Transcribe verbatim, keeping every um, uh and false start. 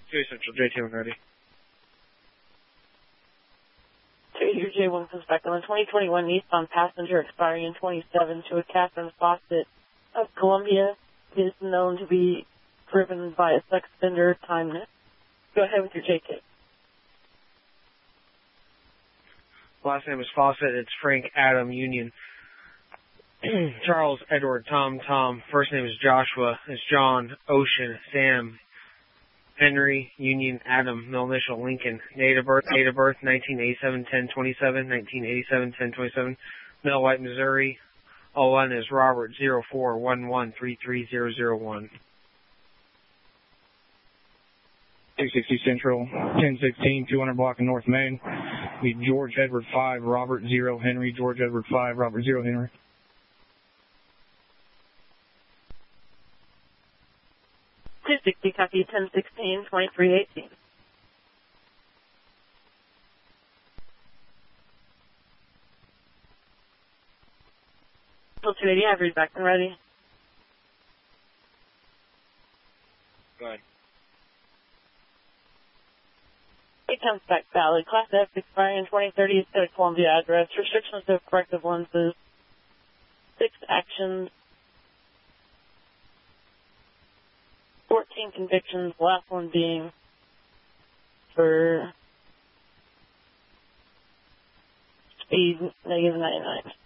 two Central, J T one ready. Trader J one comes back on the twenty twenty-one Nissan Passenger expiring in twenty-seven to a Catherine Fawcett of Columbia. It is known to be driven by a sex offender timeness. Go ahead with your J K. Last name is Fawcett. It's Frank Adam Union. Charles Edward Tom Tom. First name is Joshua. It's John Ocean Sam Henry Union Adam. Middle initial Lincoln. Date of birth date of birth nineteen eighty-seven ten twenty-seven nineteen eighty-seven ten twenty-seven. Mill White, Missouri. O one is Robert zero four one one three three zero zero one. two sixty Central, ten sixteen, two hundred block in North Main. Be George Edward five, Robert zero Henry, George Edward five, Robert zero Henry. two sixty, copy ten sixteen, twenty-three eighteen. two eighty, average back and ready. Go ahead. Eight comes back valid. Class F expiring in twenty thirty, State of Columbia address. Restrictions of corrective lenses. Six actions. fourteen convictions, the last one being for speed negative ninety-nine.